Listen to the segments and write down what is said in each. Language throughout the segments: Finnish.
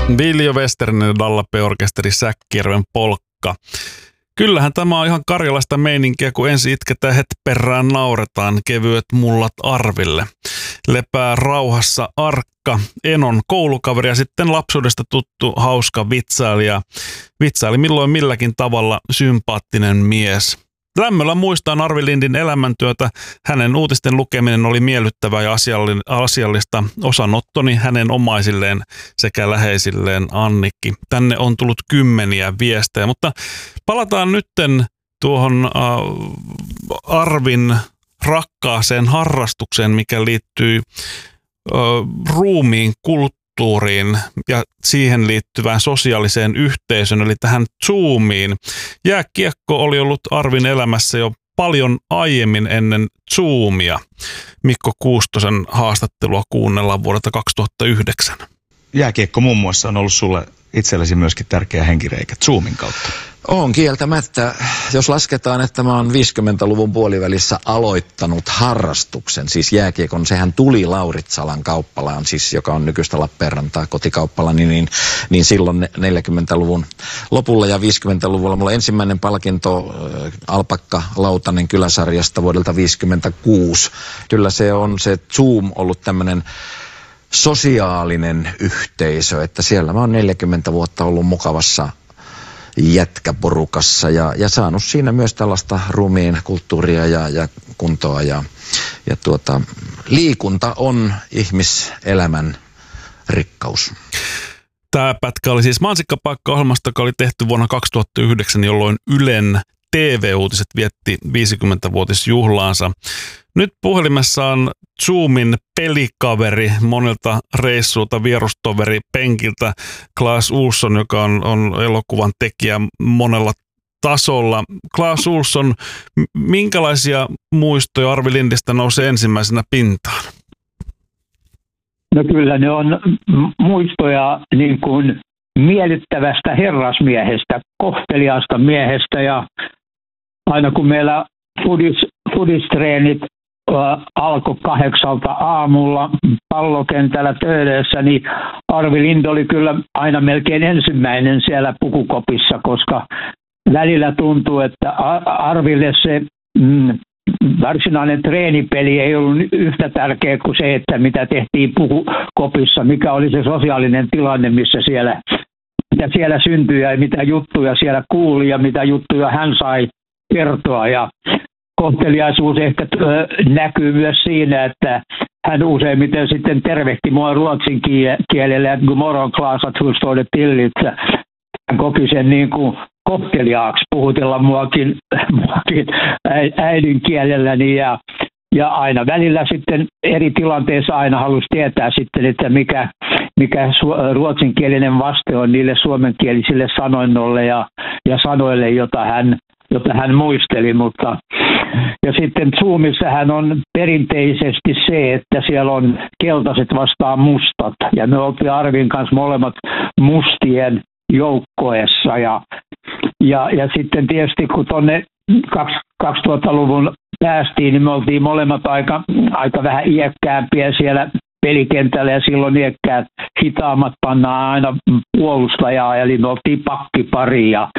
Viljo Westerinen, Dallape-orkesteri, Säkkijärven polkka. Kyllähän tämä on ihan karjalaista meininkiä, kun ensin itketään heti perään nauretaan, kevyet mullat Arville. Lepää rauhassa Arkka, Enon koulukaveri ja sitten lapsuudesta tuttu hauska vitsailija. Vitsaili milloin milläkin tavalla sympaattinen mies. Lämmöllä muistaan Arvi Lindin elämäntyötä. Hänen uutisten lukeminen oli miellyttävää ja asiallista. Osanottoni hänen omaisilleen sekä läheisilleen Annikki. Tänne on tullut kymmeniä viestejä, mutta palataan nytten tuohon Arvin rakkaaseen harrastukseen, mikä liittyy ruumiin kulttuuriin ja siihen liittyvään sosiaaliseen yhteisöön, eli tähän Zoomiin. Jääkiekko oli ollut Arvin elämässä jo paljon aiemmin ennen Zoomia. Mikko Kuustosen haastattelua kuunnellaan vuodelta 2009. Jääkiekko muun muassa on ollut sulle itsellesi myöskin tärkeä henkireikä Zoomin kautta. On kieltämättä. Jos lasketaan, että mä oon 50-luvun puolivälissä aloittanut harrastuksen, siis jääkiekon, sehän tuli Lauritsalan kauppalaan, siis joka on nykyistä Lappeenrantaa kotikauppala, niin silloin 40-luvun lopulla ja 50-luvulla mulla ensimmäinen palkinto Alpakka Lautanen kyläsarjasta vuodelta 1956. Kyllä se on se Zoom ollut tämmöinen sosiaalinen yhteisö, että siellä mä oon 40 vuotta ollut mukavassa jätkäporukassa ja saanut siinä myös tällaista ruumiin kulttuuria ja kuntoa ja liikunta on ihmiselämän rikkaus. Tämä pätkä oli siis Mansikkapaikka-ohjelmasta, joka oli tehty vuonna 2009, jolloin Ylen TV-uutiset vietti 50-vuotisjuhlaansa. Nyt puhelimessa on Zoomin pelikaveri monelta reissulta, vierustoveri penkiltä, Claes Olsson, joka on elokuvan tekijä monella tasolla. Claes Olsson, minkälaisia muistoja Arvi Lindistä nousee ensimmäisenä pintaan? No kyllä ne on muistoja niin kuin miellyttävästä herrasmiehestä, kohteliaasta miehestä, ja aina kun meillä fudistreenit alkoi 8 aamulla pallokentällä Töölössä, niin Arvi Lind oli kyllä aina melkein ensimmäinen siellä pukukopissa, koska välillä tuntuu, että Arville se varsinainen treenipeli ei ollut yhtä tärkeä kuin se, että mitä tehtiin pukukopissa, mikä oli se sosiaalinen tilanne, mitä siellä syntyi ja mitä juttuja siellä kuuli ja mitä juttuja hän sai kertoa. Ja kohteliaisuus ehkä näkyy myös siinä, että hän useimmiten sitten tervehti mua ruotsin kielellä, että morgon Claes, att hur står det till, että hän koki sen niin kuin kohteliaaksi puhutella muakin äidinkielelläni ja aina välillä sitten eri tilanteissa aina halusi tietää sitten, että mikä ruotsinkielinen vaste on niille suomenkielisille sanoinnolle ja sanoille, jota hän muisteli, ja sitten Zoomissahan on perinteisesti se, että siellä on keltaiset vastaan mustat, ja me oltiin Arvin kanssa molemmat mustien joukkoessa, ja sitten tietysti kun tuonne 2000-luvun päästiin, niin me oltiin molemmat aika vähän iäkkäämpiä siellä pelikentällä, ja silloin iäkkäät hitaammat pannaan aina puolustajaa, eli me oltiin pakkipari, ja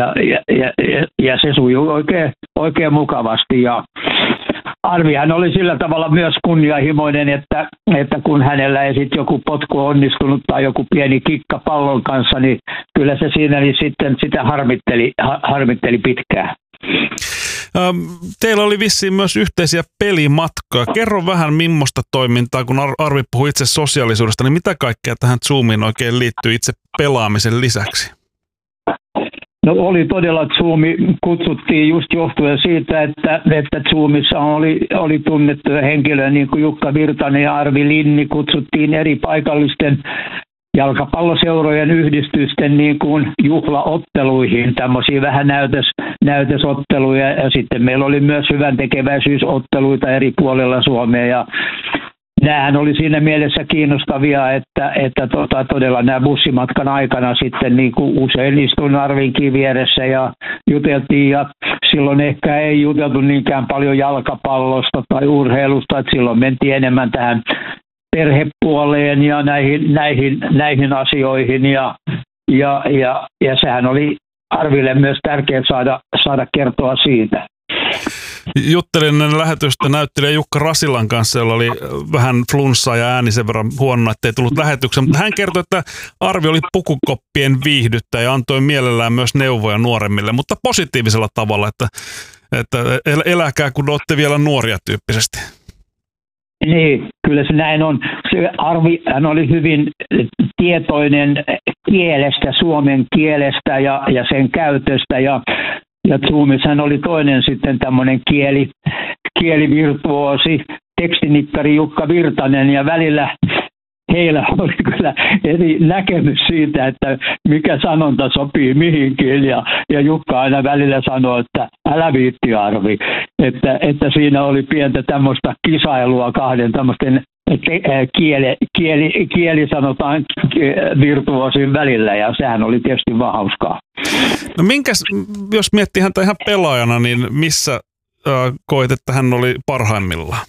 se sujui oikein mukavasti, ja Arvihan oli sillä tavalla myös kunnianhimoinen, että kun hänellä ei sitten joku potku onnistunut tai joku pieni kikka pallon kanssa, niin kyllä se siinä niin sitten sitä harmitteli pitkään. Teillä oli vissiin myös yhteisiä pelimatkoja. Kerro vähän millaista toimintaa, kun Arvi puhui itse sosiaalisuudesta, niin mitä kaikkea tähän Zoomiin oikein liittyy itse pelaamisen lisäksi? No oli todella, Zoomi kutsuttiin just johtuen siitä, että Zoomissa oli tunnettuja henkilöitä, niin kuin Jukka Virtanen ja Arvi Linni, kutsuttiin eri paikallisten jalkapalloseurojen yhdistysten niin kuin juhlaotteluihin, tämmöisiä vähän näytösotteluja, ja sitten meillä oli myös hyvän tekeväisyysotteluita eri puolilla Suomea, ja nämähän oli siinä mielessä kiinnostavia, että todella nämä bussimatkan aikana sitten niin kuin usein istuin Arvinkin vieressä ja juteltiin, ja silloin ehkä ei juteltu niinkään paljon jalkapallosta tai urheilusta, että silloin mentiin enemmän tähän perhepuoleen ja näihin asioihin ja sehän oli Arville myös tärkeää saada kertoa siitä. Juttelin ennen lähetystä näyttelijä Jukka Rasilan kanssa, jolla oli vähän flunssaa ja ääni sen verran huono, ettei tullut lähetykseen. Mutta hän kertoi, että Arvi oli pukukoppien viihdyttäjä ja antoi mielellään myös neuvoja nuoremmille, mutta positiivisella tavalla, että eläkää kun olette vielä nuoria tyyppisesti. Niin, kyllä se näin on. Se Arvi, hän oli hyvin tietoinen kielestä, suomen kielestä ja sen käytöstä ja Zoomissa hän oli toinen sitten tämmöinen kielivirtuoosi, tekstinikkari Jukka Virtanen ja välillä heillä oli kyllä eri näkemys siitä, että mikä sanonta sopii mihinkin ja Jukka aina välillä sanoi, että älä viitti Arvi, että siinä oli pientä tämmöistä kisailua kahden tämmöisten kieli sanotaan virtuoosin välillä ja sehän oli tietysti vaan hauskaa. No jos miettii häntä ihan pelaajana, niin missä koet, että hän oli parhaimmillaan?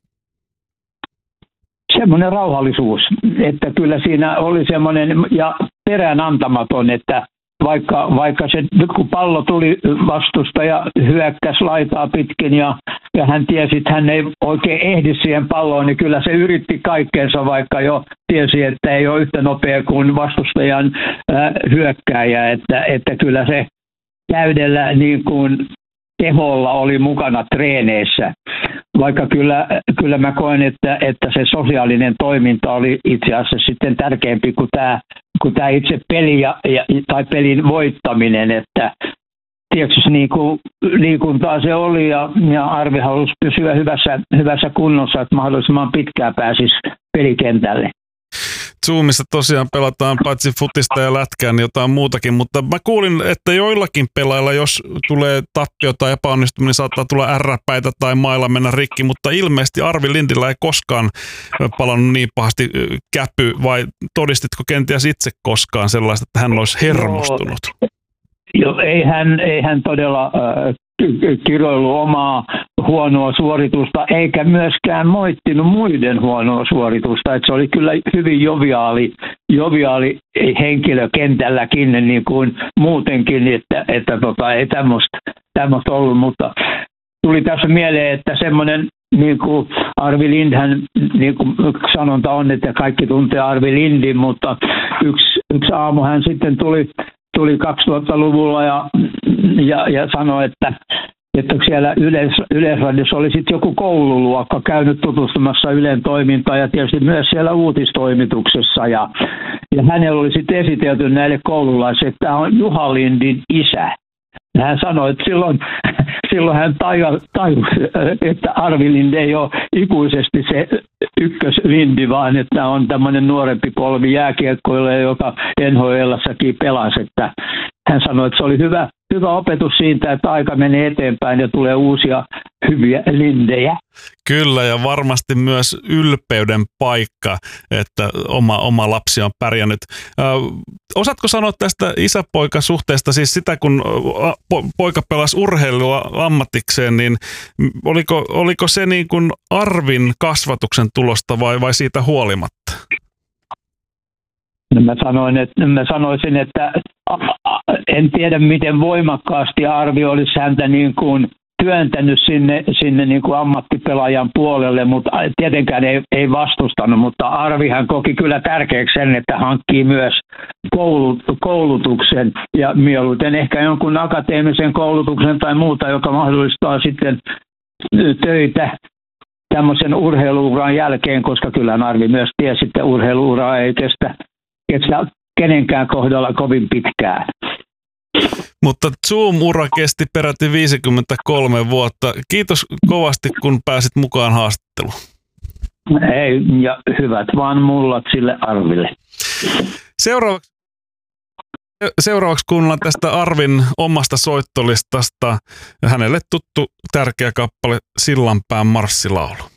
Semmoinen rauhallisuus, että kyllä siinä oli semmoinen ja perään antamaton, että vaikka se, kun pallo tuli vastustaja hyökkäsi laitaa pitkin ja hän tiesi, että hän ei oikein ehdi siihen palloon, niin kyllä se yritti kaikkeensa, vaikka jo tiesi, että ei ole yhtä nopea kuin vastustajan hyökkääjä, että kyllä se täydellä niin kuin teholla oli mukana treeneissä. Vaikka kyllä mä koen, että se sosiaalinen toiminta oli itse asiassa sitten tärkeämpi kuin tämä itse peli tai pelin voittaminen, että tietysti liikuntaa se oli ja Arvi halusi pysyä hyvässä kunnossa, että mahdollisimman pitkään pääsisi pelikentälle. Zoomissa tosiaan pelataan paitsi futista ja lätkää, niin jotain muutakin, mutta mä kuulin, että joillakin pelailla, jos tulee tappio tai epäonnistuminen, saattaa tulla ärräpäitä tai mailla mennä rikki, mutta ilmeisesti Arvi Lindillä ei koskaan palannut niin pahasti käpy, vai todistitko kenties itse koskaan sellaista, että hän olisi hermostunut? Joo, ei hän todella kiroillut omaa huonoa suoritusta, eikä myöskään moittinut muiden huonoa suoritusta. Että se oli kyllä hyvin joviaali henkilö kentälläkin, niin kuin muutenkin, että ei tämmöistä ollut, mutta tuli tässä mieleen, että semmoinen niin kuin Arvi Lindhän, niin kuin sanonta on, että kaikki tuntee Arvi Lindin, mutta yksi aamu hän sitten tuli 2000-luvulla ja sanoi, että siellä Yleisradiossa oli sitten joku koululuokka käynyt tutustumassa Ylen toimintaan ja tietysti myös siellä uutistoimituksessa. Ja hänellä oli sitten esitelty näille koululaisille, että tämä on Juha Lindin isä. Hän sanoi, että silloin hän tajusi, että Arvi Lind ei ole ikuisesti se ykköslindi, vaan että on tämmöinen nuorempi polvi jääkiekkoille, joka NHL:ssäkin pelasi. Että hän sanoi, että se oli hyvä opetus siitä, että aika menee eteenpäin ja tulee uusia hyviä lindejä. Kyllä, ja varmasti myös ylpeyden paikka, että oma lapsi on pärjännyt. Osaatko sanoa tästä isä-poika-suhteesta, siis sitä kun poika pelasi urheilua ammatikseen, niin oliko se niin kuin Arvin kasvatuksen tulosta vai siitä huolimatta? Mä sanoisin, että en tiedä miten voimakkaasti Arvi olisi häntä niin kuin työntänyt sinne niin kuin ammattipelaajan puolelle, mutta tietenkään ei vastustanut, mutta Arvihan koki kyllä tärkeäksi sen, että hankkii myös koulutuksen ja mieluiten ehkä jonkun akateemisen koulutuksen tai muuta, joka mahdollistaa sitten töitä tämmöisen urheiluuran jälkeen, koska kyllä Arvi myös tiesi, että urheiluura ei kestä kenenkään kohdalla kovin pitkään. Mutta Zoom-ura kesti peräti 53 vuotta. Kiitos kovasti, kun pääsit mukaan haastatteluun. Ei, ja hyvät vaan mullat sille Arville. Seuraavaksi kuunnellaan tästä Arvin omasta soittolistasta hänelle tuttu tärkeä kappale Sillanpään marssilaulu.